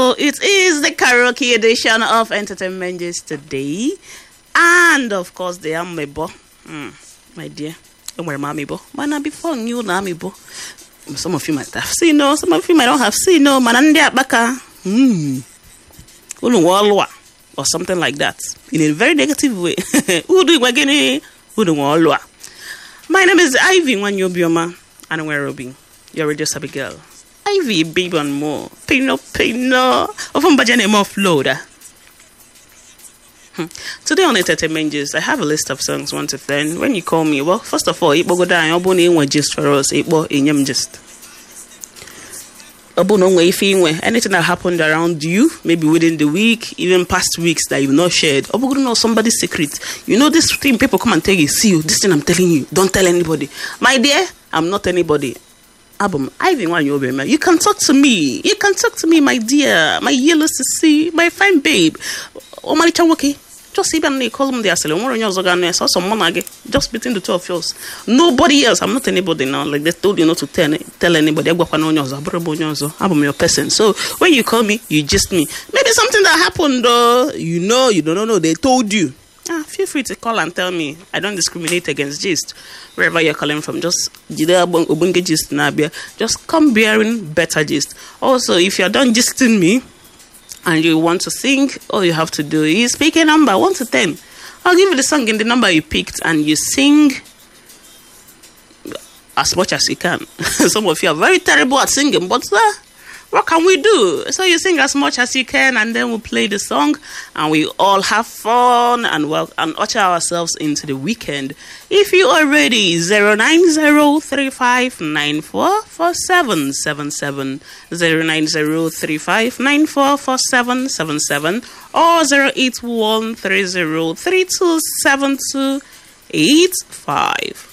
So it is the karaoke edition of Entertainment Gist today. And of course, the Amebo. My dear. Don't worry, Mamibo. Man, before you know Amibo. Some of you might have seen, no. Some of you might not have seen, no. Manandia Baka. Or something like that. In a very negative way. My name is Ivy Wanyobioma. And we're Robin. You're a just happy girl. Ivy, baby, and more. Pino. Often Bajane more floater. Today on Entertainment Gist, I have a list of songs 1 to 10. When you call me, well, first of all, Ibo Goda and Obone Inwe Gist for us. Ibo Inyam Gist. Anything that happened around you, maybe within the week, even past weeks that you've not shared. Obo know somebody's secret. You know this thing, people come and tell you, see you, this thing I'm telling you, don't tell anybody. My dear, I'm not anybody. Album, Ivy Wanyobioma. You can talk to me. You can talk to me, my dear, my yellow sissy, my fine babe. Oh, my Chawaki. Just even they call them the asylum. Just between the two of yours. Nobody else. I'm not anybody now. Like they told you not to tell anybody. I'm your person. So when you call me, you just me. Maybe something that happened, you don't know. They told you. Feel free to call and tell me. I don't discriminate against gist. Wherever you're calling from, just gist nabia. Just come bearing better gist. Also, if you're done gisting me and you want to sing, all you have to do is pick a number 1 to 10. I'll give you the song in the number you picked and you sing as much as you can. Some of you are very terrible at singing, but what can we do? So you sing as much as you can and then we'll play the song and we all have fun and usher ourselves into the weekend. If you are ready, 09035944777, 09035944777 or 08130327285.